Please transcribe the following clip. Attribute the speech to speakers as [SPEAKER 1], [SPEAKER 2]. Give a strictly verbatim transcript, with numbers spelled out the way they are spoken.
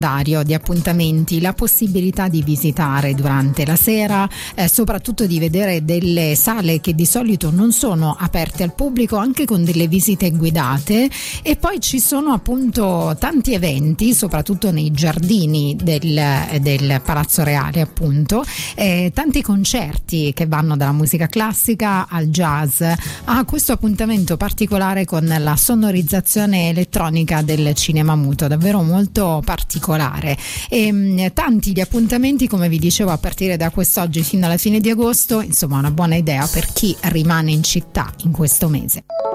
[SPEAKER 1] di appuntamenti, la possibilità di visitare durante la sera, eh, soprattutto di vedere delle sale che di solito non sono aperte al pubblico, anche con delle visite guidate. E poi ci sono appunto tanti eventi, soprattutto nei giardini del, del Palazzo Reale, appunto, eh, tanti concerti che vanno dalla musica classica al jazz, a questo appuntamento particolare con la sonorizzazione elettronica del cinema muto, davvero molto particolare. E mh, tanti gli appuntamenti, come vi dicevo, a partire da quest'oggi fino alla fine di agosto, insomma una buona idea per chi rimane in città in questo mese.